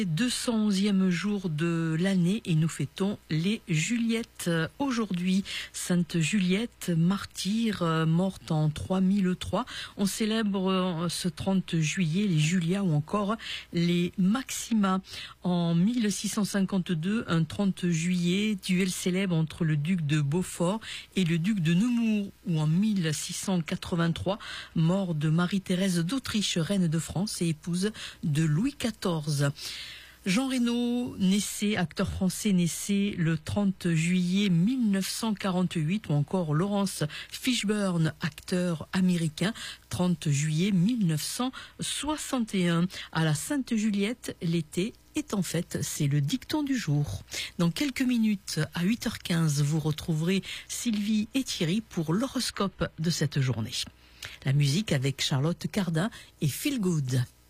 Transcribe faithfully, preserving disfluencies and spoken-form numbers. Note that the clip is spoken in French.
deux cent onzième jour de l'année et nous fêtons les Juliettes. Aujourd'hui, Sainte Juliette, martyre, morte en trois mille trois. On célèbre ce trente juillet les Julia ou encore les Maxima. En mille six cent cinquante-deux, un trente juillet, duel célèbre entre le duc de Beaufort et le duc de Nemours. Ou en mille six cent quatre-vingt-trois, mort de Marie-Thérèse d'Autriche, reine de France et épouse de Louis quatorze. Jean Reno, naissé, acteur français, naissé le trente juillet mille neuf cent quarante-huit, ou encore Laurence Fishburne, acteur américain, trente juillet mille neuf cent soixante et un. À la Sainte Juliette, l'été est en fait, c'est le dicton du jour. Dans quelques minutes, à huit heures quinze, vous retrouverez Sylvie et Thierry pour l'horoscope de cette journée. La musique avec Charlotte Cardin et Feel Good.